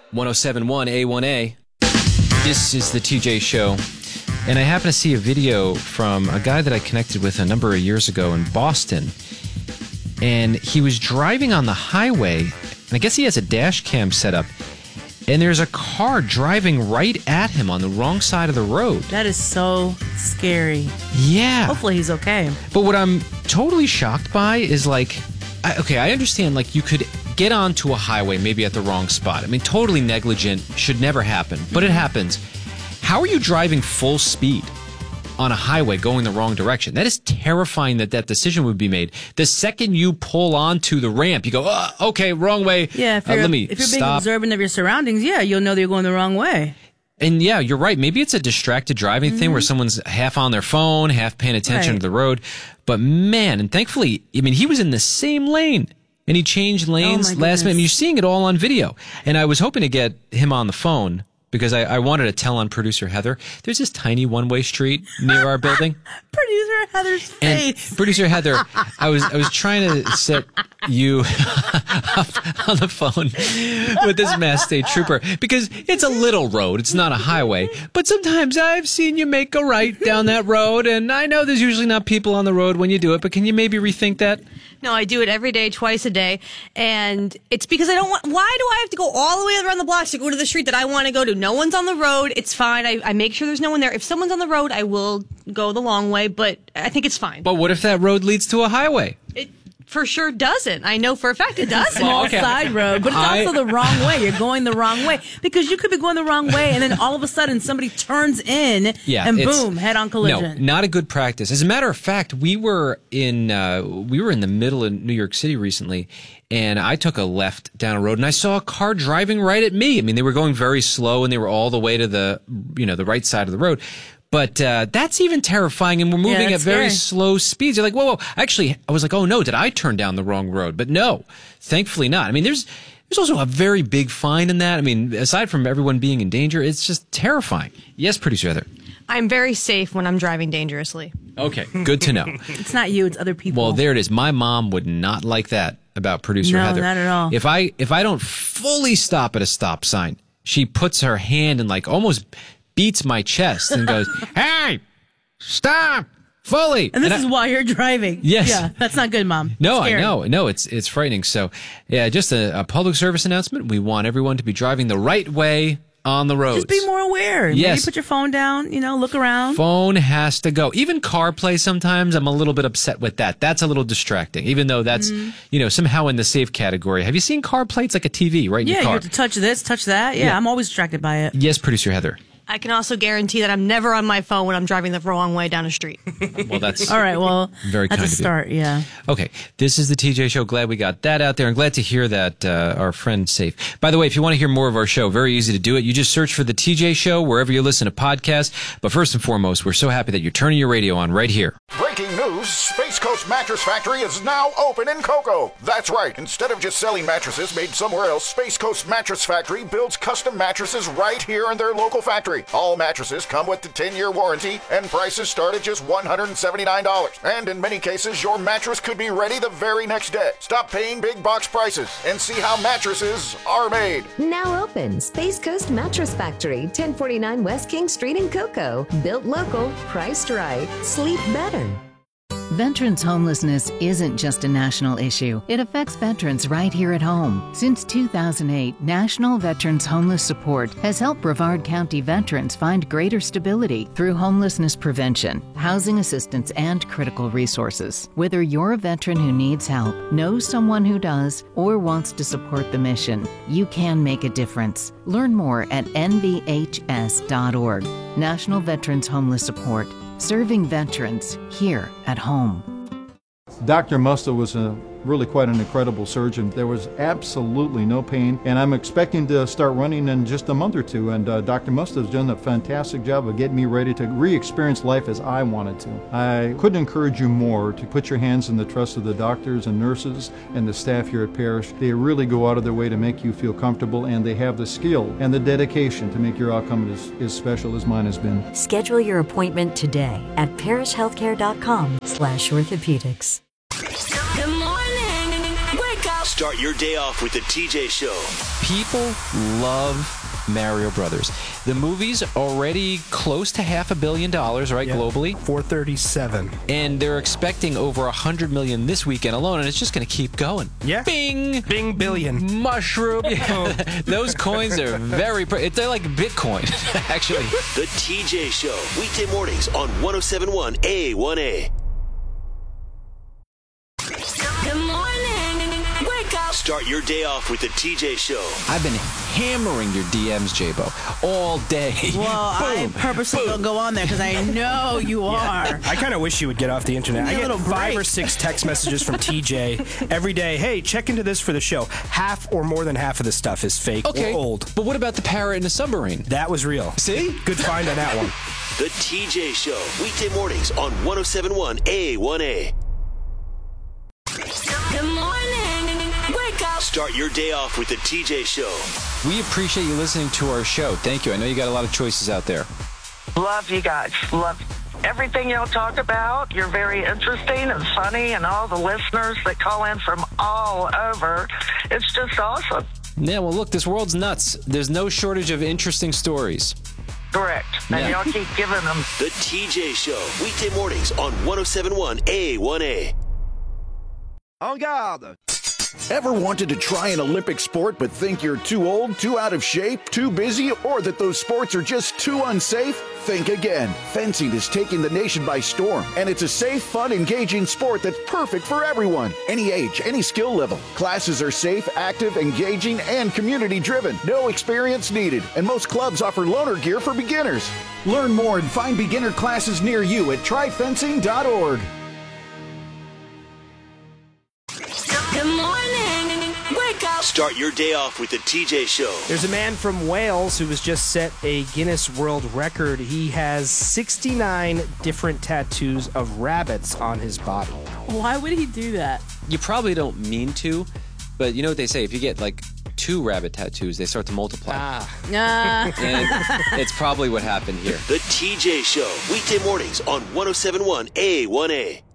1071 A1A. This is the TJ Show. And I happen to see a video from a guy that I connected with a number of years ago in Boston. And he was driving on the highway, and I guess he has a dash cam set up. And there's a car driving right at him on the wrong side of the road. That is so scary. Yeah. Hopefully he's okay. But what I'm totally shocked by is like, I understand like you could get onto a highway maybe at the wrong spot. I mean, totally negligent, should never happen, but it happens. How are you driving full speed on a highway going the wrong direction? That is terrifying that decision would be made. The second you pull onto the ramp, you go, okay, wrong way. Yeah, if you're being observant of your surroundings, yeah, you'll know that you're going the wrong way. And yeah, you're right. Maybe it's a distracted driving thing where someone's half on their phone, half paying attention to the road. But man, and thankfully, I mean, he was in the same lane. And he changed lanes last minute. I mean, you're seeing it all on video. And I was hoping to get him on the phone because I wanted to tell on producer Heather. There's this tiny one-way street near our building. Producer Heather's face. And producer Heather, I was trying to set you up on the phone with this Mass State Trooper because it's a little road. It's not a highway. But sometimes I've seen you make a right down that road, and I know there's usually not people on the road when you do it, but can you maybe rethink that? No, I do it every day, twice a day. And it's because I don't want... Why do I have to go all the way around the blocks to go to the street that I want to go to? No one's on the road. It's fine. I make sure there's no one there. If someone's on the road, I will go the long way, but I think it's fine. But what if that road leads to a highway? It for sure doesn't. I know for a fact it doesn't. Small side road, but it's also the wrong way. You're going the wrong way because you could be going the wrong way, and then all of a sudden somebody turns in, and boom, head-on collision. No, not a good practice. As a matter of fact, we were in the middle of New York City recently, and I took a left down a road, and I saw a car driving right at me. I mean, they were going very slow, and they were all the way to the right side of the road. But that's even terrifying, and we're moving at very slow speeds. You're like, whoa. Actually, I was like, oh, no, did I turn down the wrong road? But no, thankfully not. I mean, there's also a very big fine in that. I mean, aside from everyone being in danger, it's just terrifying. Yes, producer Heather. I'm very safe when I'm driving dangerously. Okay, good to know. It's not you, it's other people. Well, there it is. My mom would not like that about producer Heather. No, not at all. If I don't fully stop at a stop sign, she puts her hand and like almost beats my chest and goes, hey, stop fully. And this is why you're driving. Yes. Yeah, that's not good, Mom. No, I know. No, it's frightening. So, yeah, just a public service announcement. We want everyone to be driving the right way on the roads. Just be more aware. Yes. Maybe put your phone down, look around. Phone has to go. Even CarPlay sometimes, I'm a little bit upset with that. That's a little distracting, even though that's, somehow in the safe category. Have you seen CarPlay? It's like a TV right in your car. Yeah, you have to touch this, touch that. Yeah, I'm always distracted by it. Yes, producer Heather. I can also guarantee that I'm never on my phone when I'm driving the wrong way down a street. Well, that's all right. Well, very kind of you. That's a start. Yeah. Okay. This is the TJ Show. Glad we got that out there, and glad to hear that our friend's safe. By the way, if you want to hear more of our show, very easy to do it. You just search for the TJ Show wherever you listen to podcasts. But first and foremost, we're so happy that you're turning your radio on right here. Breaking news, Space Coast Mattress Factory is now open in Cocoa. That's right. Instead of just selling mattresses made somewhere else, Space Coast Mattress Factory builds custom mattresses right here in their local factory. All mattresses come with the 10-year warranty, and prices start at just $179. And in many cases, your mattress could be ready the very next day. Stop paying big box prices and see how mattresses are made. Now open, Space Coast Mattress Factory, 1049 West King Street in Cocoa. Built local, priced right, sleep better. Veterans homelessness isn't just a national issue. It affects veterans right here at home. Since 2008, National Veterans Homeless Support has helped Brevard County veterans find greater stability through homelessness prevention, housing assistance, and critical resources. Whether you're a veteran who needs help, knows someone who does, or wants to support the mission, you can make a difference. Learn more at nvhs.org. National Veterans Homeless Support. Serving veterans here at home. Dr. Musto was really quite an incredible surgeon. There was absolutely no pain, and I'm expecting to start running in just a month or two, and Dr. Musto's done a fantastic job of getting me ready to re-experience life as I wanted to. I couldn't encourage you more to put your hands in the trust of the doctors and nurses and the staff here at Parrish. They really go out of their way to make you feel comfortable, and they have the skill and the dedication to make your outcome as special as mine has been. Schedule your appointment today at parrishhealthcare.com/orthopedics. Start your day off with the TJ Show. People love Mario Brothers. The movie's already close to $500 million, right, globally? 437. And they're expecting over 100 million this weekend alone, and it's just going to keep going. Yeah. Bing! Bing billion. Mushroom. Those coins are they're like Bitcoin, actually. The TJ Show, weekday mornings on 107.1 A1A. Good morning. Wake up. Start your day off with the TJ Show. I've been hammering your DMs, J-Bo, all day. Well, I purposely don't go on there because I know you are. I kind of wish you would get off the internet. I get 5 or 6 text messages from TJ every day. Hey, check into this for the show. Half or more than half of the stuff is fake or old. But what about the parrot in the submarine? That was real. See? Good find on that one. The TJ Show, weekday mornings on 107.1 A1A. Good morning. Wake up. Start your day off with the TJ Show. We appreciate you listening to our show. Thank you. I know you got a lot of choices out there. Love you guys. Love everything y'all talk about. You're very interesting and funny, and all the listeners that call in from all over. It's just awesome. Yeah, well, look, this world's nuts. There's no shortage of interesting stories. Correct. And y'all keep giving them. The TJ Show, weekday mornings on 107.1 A1A. En garde! Ever wanted to try an Olympic sport but think you're too old, too out of shape, too busy, or that those sports are just too unsafe? Think again. Fencing is taking the nation by storm, and it's a safe, fun, engaging sport that's perfect for everyone. Any age, any skill level. Classes are safe, active, engaging, and community-driven. No experience needed, and most clubs offer loaner gear for beginners. Learn more and find beginner classes near you at tryfencing.org. Good morning. Wake up. Start your day off with the TJ Show. There's a man from Wales who has just set a Guinness World Record. He has 69 different tattoos of rabbits on his body. Why would he do that? You probably don't mean to, but you know what they say? If you get like 2 rabbit tattoos, they start to multiply. And it's probably what happened here. The TJ Show, weekday mornings on 107.1 A1A.